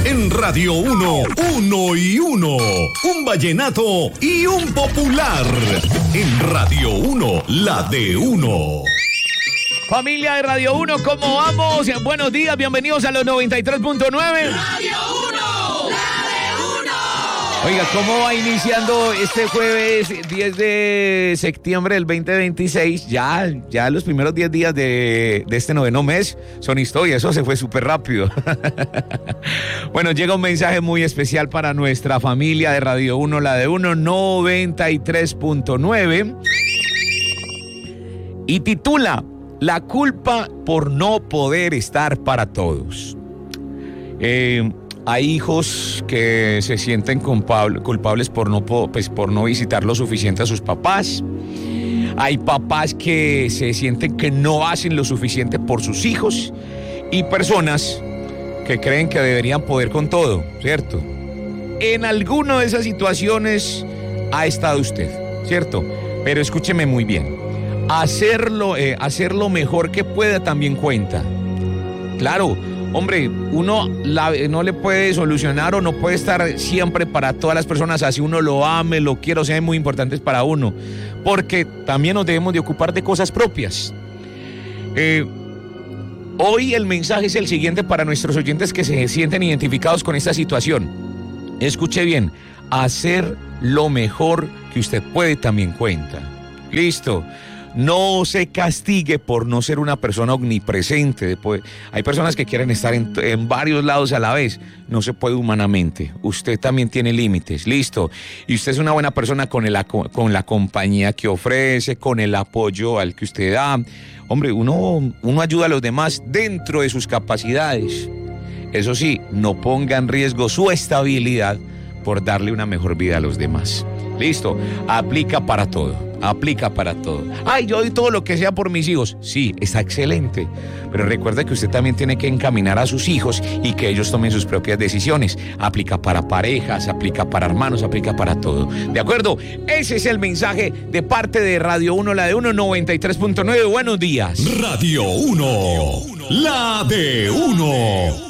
En Radio 1, uno y uno. Un vallenato y un popular. En Radio 1, la de uno. Familia de Radio 1, ¿cómo vamos? Buenos días, bienvenidos a los 93.9. Radio 1, la de 1. Oiga, ¿cómo va iniciando este jueves 10 de septiembre del 2026? Ya los primeros 10 días de este noveno mes son historia, eso se fue súper rápido. Bueno, llega un mensaje muy especial para nuestra familia de Radio 1, la de 1, 93.9. Y titula: La culpa por no poder estar para todos. Hay hijos que se sienten culpables por no visitar lo suficiente a sus papás. Hay papás que se sienten que no hacen lo suficiente por sus hijos. Y personas que creen que deberían poder con todo, ¿cierto? En alguna de esas situaciones ha estado usted, ¿cierto? Pero escúcheme muy bien. Hacer lo mejor que pueda también cuenta. Claro, hombre, uno no le puede solucionar o no puede estar siempre para todas las personas, así uno lo ame, lo quiera, o sea, es muy importante para uno, porque también nos debemos de ocupar de cosas propias. Hoy el mensaje es el siguiente para nuestros oyentes que se sienten identificados con esta situación. Escuche bien, hacer lo mejor que usted puede también cuenta. Listo. No se castigue por no ser una persona omnipresente. Hay personas que quieren estar en varios lados a la vez. No se puede humanamente. Usted también tiene límites. Listo. Y usted es una buena persona con la compañía que ofrece, con el apoyo al que usted da. Hombre, uno ayuda a los demás dentro de sus capacidades. Eso sí, no ponga en riesgo su estabilidad por darle una mejor vida a los demás. Listo. Aplica para todo. Aplica para todo. Ay, yo doy todo lo que sea por mis hijos. Sí, está excelente. Pero recuerda que usted también tiene que encaminar a sus hijos y que ellos tomen sus propias decisiones. Aplica para parejas, aplica para hermanos, aplica para todo. ¿De acuerdo? Ese es el mensaje de parte de Radio 1, la de 1, 93.9. Buenos días. Radio 1, la de 1.